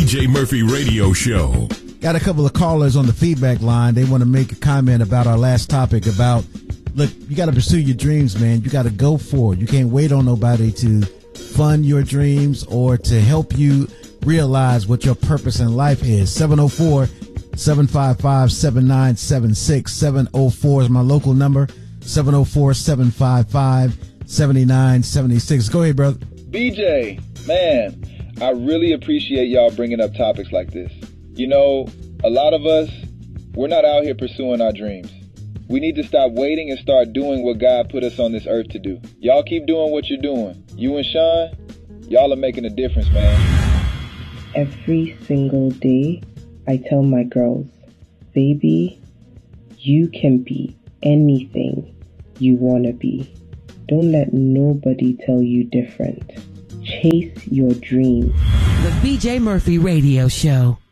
BJ Murphy Radio Show. Got a couple of callers on the feedback line. They want to make a comment about our last topic about, look, you got to pursue your dreams, man. You got to go for it. You can't wait on nobody to fund your dreams or to help you realize what your purpose in life is. 704-755-7976. 704 is my local number. 704-755-7976. Go ahead, brother. BJ, man, I really appreciate y'all bringing up topics like this. You know, a lot of us, we're not out here pursuing our dreams. We need to stop waiting and start doing what God put us on this earth to do. Y'all keep doing what you're doing. You and Sean, y'all are making a difference, man. Every single day, I tell my girls, baby, you can be anything you want to be. Don't let nobody tell you different. Chase your dreams. The BJ Murphy Radio Show.